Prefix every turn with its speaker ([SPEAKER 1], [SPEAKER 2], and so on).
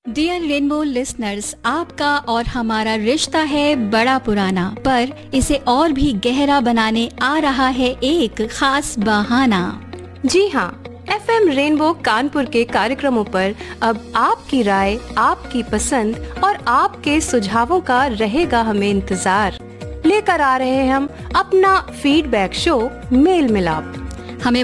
[SPEAKER 1] Dear rainbow listeners, आपका और हमारा रिश्ता है बड़ा पुराना, पर इसे और भी गहरा बनाने आ रहा है एक खास बहाना।
[SPEAKER 2] जी हाँ, FM रेनबो कानपुर के कार्यक्रमों पर अब आपकी राय, आपकी पसंद और आपके सुझावों का रहेगा हमें इंतजार। लेकर आ रहे हैं हम अपना फीडबैक शो मेल मिलाप।